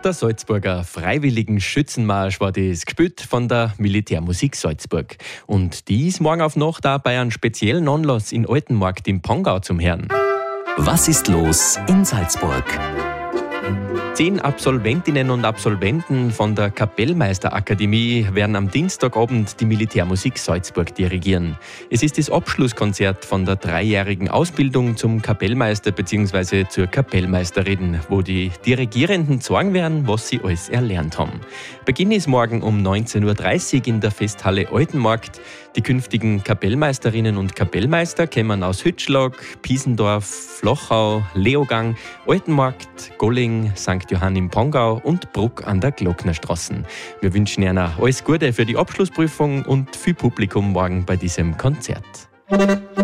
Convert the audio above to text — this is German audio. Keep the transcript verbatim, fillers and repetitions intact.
Der Salzburger Freiwilligen Schützenmarsch war das, gespielt von der Militärmusik Salzburg. Und die ist morgen auf Nacht auch bei einem speziellen Anlass in Altenmarkt im Pongau zum Hören. Was ist los in Salzburg? Zehn Absolventinnen und Absolventen von der Kapellmeisterakademie werden am Dienstagabend die Militärmusik Salzburg dirigieren. Es ist das Abschlusskonzert von der dreijährigen Ausbildung zum Kapellmeister bzw. zur Kapellmeisterin, wo die Dirigierenden zeigen werden, was sie alles erlernt haben. Beginn ist morgen um neunzehn Uhr dreißig in der Festhalle Altenmarkt. Die künftigen Kapellmeisterinnen und Kapellmeister kommen aus Hütschlag, Piesendorf, Flochau, Leogang, Altenmarkt, Golling, Sankt Johann im Pongau und Bruck an der Glocknerstraße. Wir wünschen Ihnen alles Gute für die Abschlussprüfung und viel Publikum morgen bei diesem Konzert.